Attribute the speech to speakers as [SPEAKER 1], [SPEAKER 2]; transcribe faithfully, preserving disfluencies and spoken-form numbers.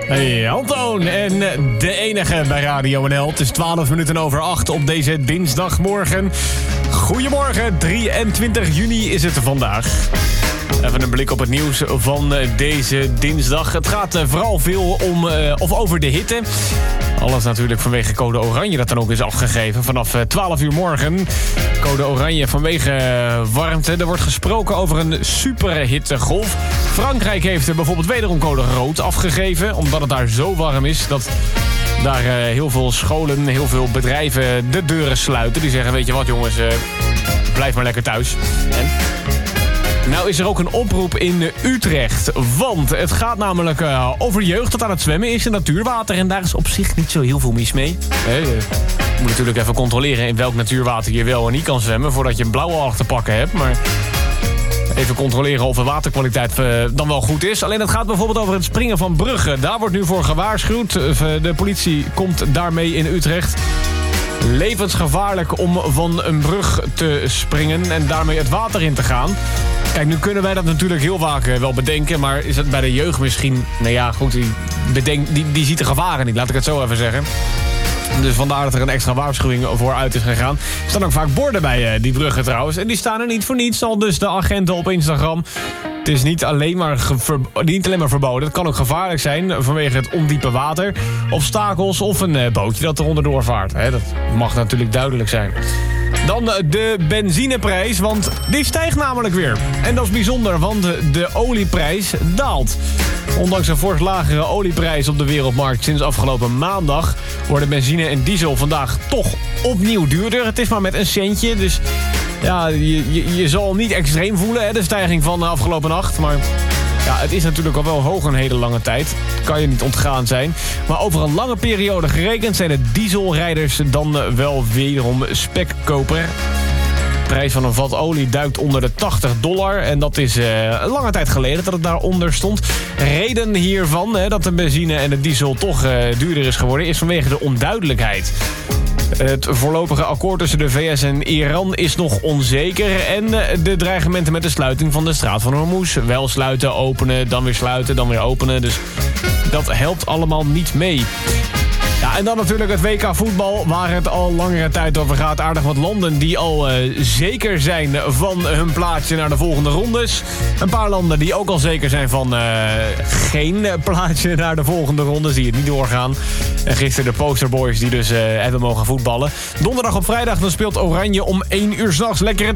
[SPEAKER 1] Hey, Antoon en de enige bij Radio N L. Het is twaalf minuten over acht op deze dinsdagmorgen. Goedemorgen, drieëntwintig juni is het vandaag. Even een blik op het nieuws van deze dinsdag. Het gaat vooral veel om, uh, of over de hitte. Alles natuurlijk vanwege code oranje dat dan ook is afgegeven. Vanaf twaalf uur morgen. Code oranje vanwege warmte. Er wordt gesproken over een superhittegolf. Frankrijk heeft er bijvoorbeeld wederom code rood afgegeven. Omdat het daar zo warm is dat daar uh, heel veel scholen, heel veel bedrijven de deuren sluiten. Die zeggen, weet je wat jongens, uh, blijf maar lekker thuis. En... Nou is er ook een oproep in Utrecht, want het gaat namelijk uh, over jeugd dat aan het zwemmen is in natuurwater. En daar is op zich niet zo heel veel mis mee. Hey, uh, je moet natuurlijk even controleren in welk natuurwater je wel en niet kan zwemmen voordat je een blauwe oog te pakken hebt. Maar even controleren of de waterkwaliteit uh, dan wel goed is. Alleen het gaat bijvoorbeeld over het springen van bruggen. Daar wordt nu voor gewaarschuwd. De politie komt daarmee in Utrecht. Levensgevaarlijk om van een brug te springen en daarmee het water in te gaan. Kijk, nu kunnen wij dat natuurlijk heel vaak wel bedenken, maar is het bij de jeugd misschien... Nou ja, goed, die, bedenk, die, die ziet de gevaren niet, laat ik het zo even zeggen. Dus vandaar dat er een extra waarschuwing voor uit is gegaan. Er staan ook vaak borden bij die bruggen trouwens. En die staan er niet voor niets, al dus de agenten op Instagram. Het is niet alleen maar, ver, niet alleen maar verboden. Het kan ook gevaarlijk zijn vanwege het ondiepe water. Obstakels of een bootje dat er onderdoor vaart. He, dat mag natuurlijk duidelijk zijn. Dan de benzineprijs, want die stijgt namelijk weer. En dat is bijzonder, want de olieprijs daalt. Ondanks een fors lagere olieprijs op de wereldmarkt sinds afgelopen maandag... worden benzine en diesel vandaag toch opnieuw duurder. Het is maar met een centje, dus ja, je, je, je zal niet extreem voelen, hè, de stijging van de afgelopen nacht. Maar ja, het is natuurlijk al wel hoog een hele lange tijd. Kan je niet ontgaan zijn. Maar over een lange periode gerekend zijn de dieselrijders dan wel wederom spekkoper. De prijs van een vat olie duikt onder de tachtig dollar. En dat is uh, een lange tijd geleden dat het daaronder stond. Reden hiervan, hè, dat de benzine en de diesel toch uh, duurder is geworden, is vanwege de onduidelijkheid. Het voorlopige akkoord tussen de V S en Iran is nog onzeker. En de dreigementen met de sluiting van de straat van Hormuz. Wel sluiten, openen, dan weer sluiten, dan weer openen. Dus dat helpt allemaal niet mee. Ja, en dan natuurlijk het W K voetbal, waar het al langere tijd over gaat. Aardig wat landen die al uh, zeker zijn van hun plaatsje naar de volgende rondes. Een paar landen die ook al zeker zijn van uh, geen plaatsje naar de volgende rondes, die het niet doorgaan. En gisteren de posterboys die dus uh, hebben mogen voetballen. Donderdag op vrijdag dan speelt Oranje om één uur 's nachts lekker